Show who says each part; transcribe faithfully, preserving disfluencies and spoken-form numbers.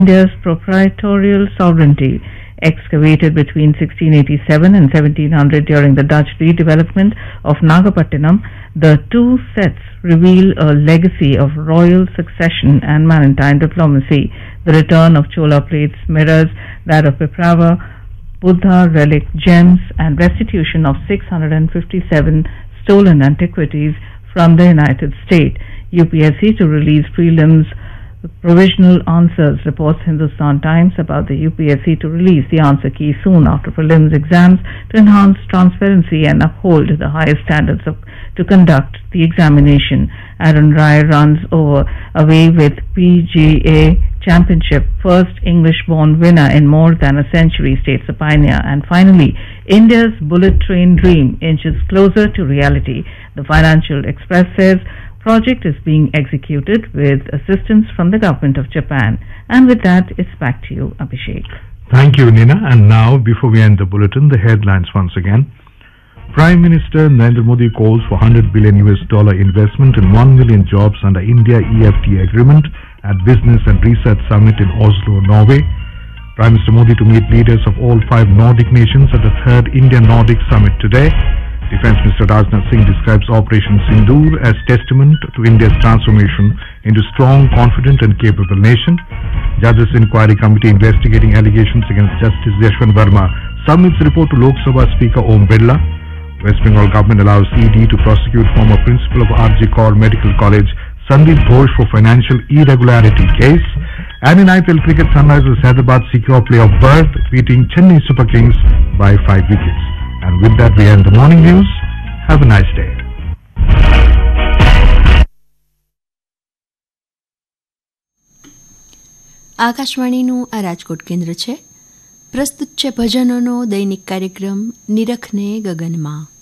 Speaker 1: India's proprietorial sovereignty, excavated between sixteen eighty-seven and seventeen hundred during the Dutch redevelopment of Nagapattinam, the two sets reveal a legacy of royal succession and maritime diplomacy. The return of Chola plates mirrors that of Piprava, Buddha relic gems, and restitution of six hundred fifty-seven stolen antiquities from the United States. U P S C to release prelims provisional answers, reports Hindustan Times about the U P S C to release the answer key soon after prelims exams to enhance transparency and uphold the highest standards of, to conduct the examination. Aaron Rai runs over away with P G A Championship, first English-born winner in more than a century, states a pioneer. And finally, India's bullet train dream inches closer to reality. The Financial Express says project is being executed with assistance from the government of Japan. And with that, it's back to you, Abhishek.
Speaker 2: Thank you, Nina. And now, before we end the bulletin, the headlines once again. Prime Minister Narendra Modi calls for one hundred billion U S dollar investment and one million jobs under India E F T agreement at Business and Research Summit in Oslo, Norway. Prime Minister Modi to meet leaders of all five Nordic nations at the third India-Nordic Summit today. Defence Minister Rajnath Singh describes Operation Sindoor as testament to India's transformation into strong, confident and capable nation. Judges Inquiry Committee investigating allegations against Justice Yashwant Verma submits report to Lok Sabha Speaker Om Birla. West Bengal government allows E D to prosecute former principal of R G Kaur Medical College Sandeep Ghosh for financial irregularity case. And in I P L cricket, Sunrisers Hyderabad secure playoff berth, beating Chennai Super Kings by five wickets. And with that, we end the morning news. Have a nice day.
Speaker 3: આકાશવાણીનું આ રાજકોટ કેન્દ્ર છે. પ્રસ્તુત છે ભજનોનો દૈનિક કાર્યક્રમ નિરખને ગગનમાં.